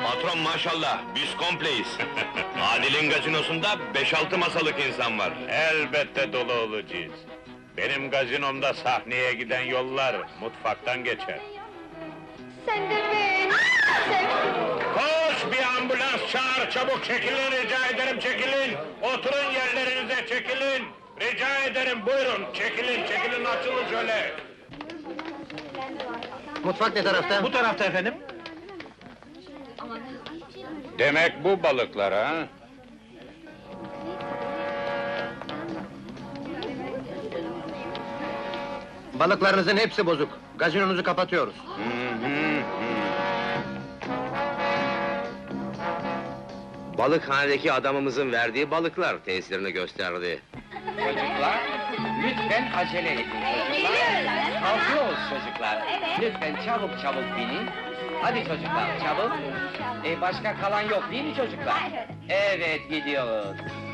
Patron maşallah, biz kompleyiz. Adil'in gazinosunda 5-6 masalık insan var. Elbette dolu olacağız. Benim gazinomda sahneye giden yollar mutfaktan geçer. Sen de beni! Koş, bir ambulans çağır, çabuk çekilin, rica ederim çekilin! Oturun yerlerinize, çekilin! Rica ederim, buyurun, çekilin, açılın şöyle! Mutfak ne tarafta? Bu tarafta efendim. Demek bu balıklar ha? Balıklarınızın hepsi bozuk. Gazinonuzu kapatıyoruz. Balıkhanedeki adamımızın verdiği balıklar tesirini gösterdi. Çocuklar, lütfen acele edin çocuklar. Kalkıyoruz çocuklar. Lütfen çabuk binin. Hadi çocuklar, çabuk. Başka kalan yok değil mi çocuklar? Evet, gidiyoruz.